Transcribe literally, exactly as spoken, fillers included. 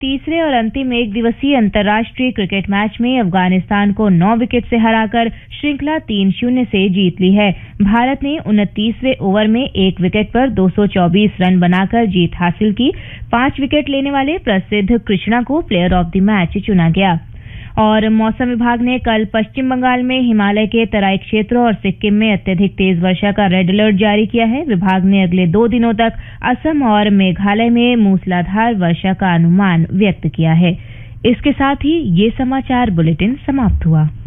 तीसरे और अंतिम एक दिवसीय अंतर्राष्ट्रीय क्रिकेट मैच में अफगानिस्तान को नौ विकेट से हराकर श्रृंखला तीन शून्य से जीत ली है। भारत ने उनतीसवें ओवर में एक विकेट पर दो सौ चौबीस रन बनाकर जीत हासिल की। पांच विकेट लेने वाले प्रसिद्ध कृष्णा को प्लेयर ऑफ द मैच चुना गया। और मौसम विभाग ने कल पश्चिम बंगाल में हिमालय के तराई क्षेत्रों और सिक्किम में अत्यधिक तेज वर्षा का रेड अलर्ट जारी किया है। विभाग ने अगले दो दिनों तक असम और मेघालय में मूसलाधार वर्षा का अनुमान व्यक्त किया है। इसके साथ ही ये समाचार बुलेटिन समाप्त हुआ।